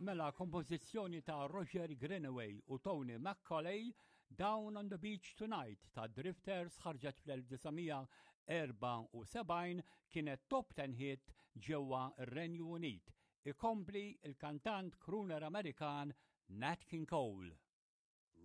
Mela kompożizzjoni ta' Roger Greenaway u Tony McCauley Down on the Beach Tonight ta' Drifters ħarġet fl-1974 kienet top 10 hit ġewwa r-Renju Unit. Ikompli il-kantant crooner Amerikan Nat King Cole.